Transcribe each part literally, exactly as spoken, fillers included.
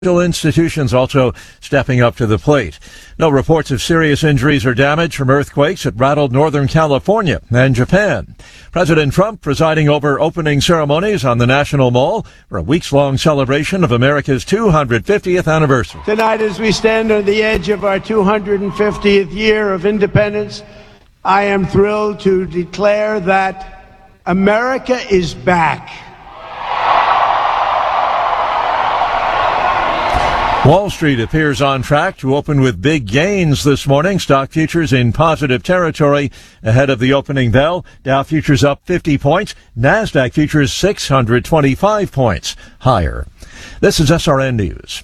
Institutions also stepping up to the plate. No reports of serious injuries or damage from earthquakes that rattled Northern California and Japan. President Trump presiding over opening ceremonies on the National Mall for a weeks-long celebration of America's two hundred fiftieth anniversary. Tonight, as we stand on the edge of our two hundred fiftieth year of independence, I am thrilled to declare that America is back. Wall Street appears on track to open with big gains this morning. Stock futures in positive territory ahead of the opening bell. Dow futures up fifty points. NASDAQ futures six hundred twenty-five points higher. This is S R N News.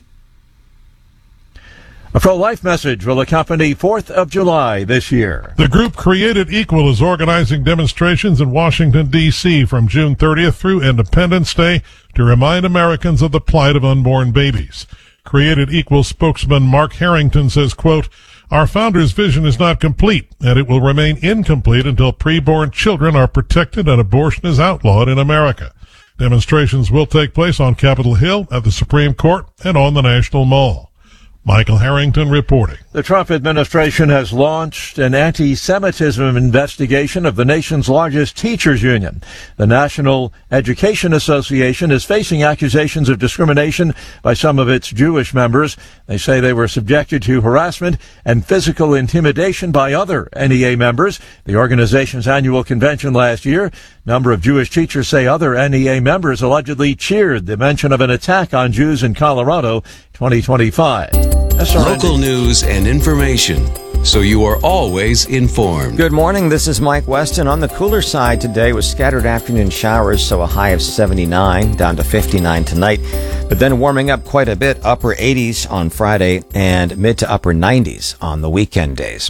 A pro-life message will accompany fourth of July this year. The group Created Equal is organizing demonstrations in Washington, D C from June thirtieth through Independence Day to remind Americans of the plight of unborn babies. Created Equal spokesman Mark Harrington says, quote, "Our founder's vision is not complete, and it will remain incomplete until preborn children are protected and abortion is outlawed in America." Demonstrations will take place on Capitol Hill, at the Supreme Court, and on the National Mall. Michael Harrington reporting. The Trump administration has launched an anti-Semitism investigation of the nation's largest teachers union. The National Education Association is facing accusations of discrimination by some of its Jewish members. They say they were subjected to harassment and physical intimidation by other N E A members. The organization's annual convention last year, a number of Jewish teachers say other N E A members allegedly cheered the mention of an attack on Jews in Colorado twenty twenty-five. Local news and information, so you are always informed. Good morning, this is Mike Weston. On the cooler side today with scattered afternoon showers, so a high of seventy-nine, down to fifty-nine tonight. But then warming up quite a bit, upper eighties on Friday and mid to upper nineties on the weekend days.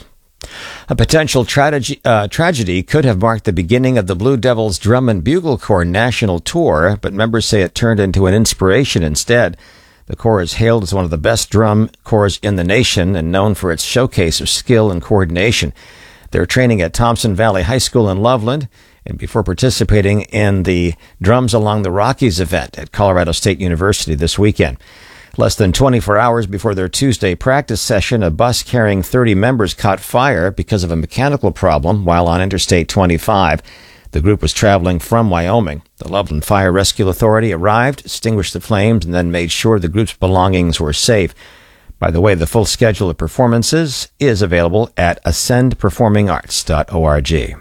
A potential tragedy, uh, tragedy could have marked the beginning of the Blue Devils Drum and Bugle Corps national tour, but members say it turned into an inspiration instead. The Corps is hailed as one of the best drum corps in the nation and known for its showcase of skill and coordination. They're training at Thompson Valley High School in Loveland, and before participating in the Drums Along the Rockies event at Colorado State University this weekend. Less than twenty-four hours before their Tuesday practice session, a bus carrying thirty members caught fire because of a mechanical problem while on Interstate twenty-five. The group was traveling from Wyoming. The Loveland Fire Rescue Authority arrived, extinguished the flames, and then made sure the group's belongings were safe. By the way, the full schedule of performances is available at ascend performing arts dot org.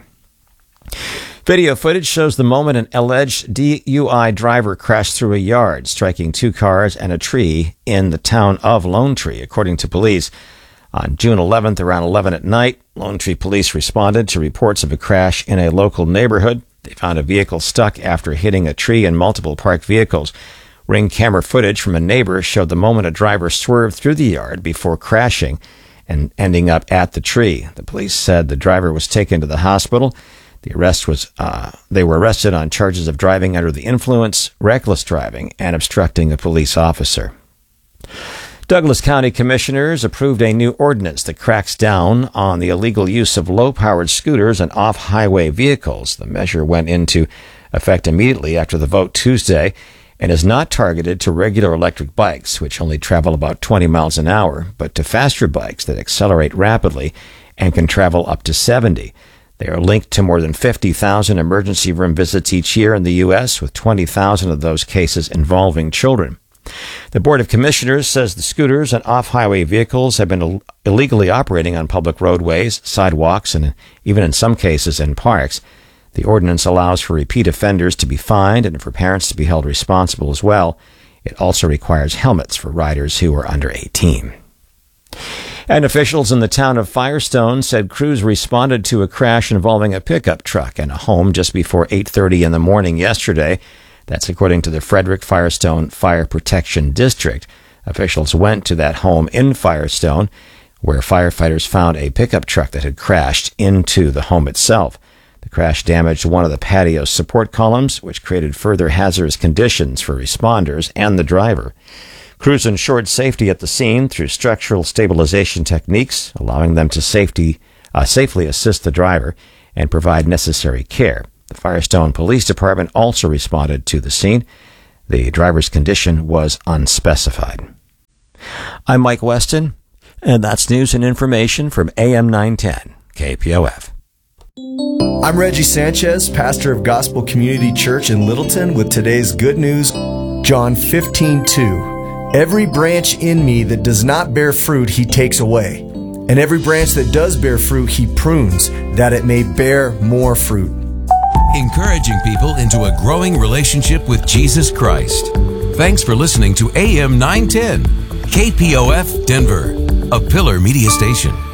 Video footage shows the moment an alleged D U I driver crashed through a yard, striking two cars and a tree in the town of Lone Tree, according to police. On June eleventh, around eleven at night, Lone Tree police responded to reports of a crash in a local neighborhood. They found a vehicle stuck after hitting a tree and multiple parked vehicles. Ring camera footage from a neighbor showed the moment a driver swerved through the yard before crashing and ending up at the tree. The police said the driver was taken to the hospital. The arrest was, uh, they were arrested on charges of driving under the influence, reckless driving, and obstructing a police officer. Douglas County Commissioners approved a new ordinance that cracks down on the illegal use of low-powered scooters and off-highway vehicles. The measure went into effect immediately after the vote Tuesday and is not targeted to regular electric bikes, which only travel about twenty miles an hour, but to faster bikes that accelerate rapidly and can travel up to seventy. They are linked to more than fifty thousand emergency room visits each year in the U S, with twenty thousand of those cases involving children. The Board of Commissioners says the scooters and off-highway vehicles have been Ill- illegally operating on public roadways, sidewalks, and even in some cases in parks. The ordinance allows for repeat offenders to be fined and for parents to be held responsible as well. It also requires helmets for riders who are under eighteen. And officials in the town of Firestone said crews responded to a crash involving a pickup truck and a home just before eight thirty in the morning yesterday. That's according to the Frederick Firestone Fire Protection District. Officials went to that home in Firestone, where firefighters found a pickup truck that had crashed into the home itself. The crash damaged one of the patio support columns, which created further hazardous conditions for responders and the driver. Crews ensured safety at the scene through structural stabilization techniques, allowing them to safety, uh, safely assist the driver and provide necessary care. The Firestone Police Department also responded to the scene. The driver's condition was unspecified. I'm Mike Weston, and that's news and information from A M nine ten, K P O F. I'm Reggie Sanchez, pastor of Gospel Community Church in Littleton, with today's good news. John fifteen two. Every branch in me that does not bear fruit, he takes away. And every branch that does bear fruit, he prunes, that it may bear more fruit. Encouraging people into a growing relationship with Jesus Christ. Thanks for listening to A M nine ten, K P O F Denver, a Pillar Media Station.